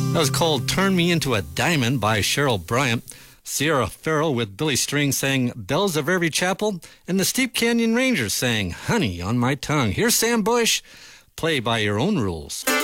That was called Turn Me Into a Diamond by Cheryl Bryant. Sierra Farrell with Billy String sang Bells of Every Chapel, and the Steep Canyon Rangers sang Honey on My Tongue. Here's Sam Bush. Play by your own rules.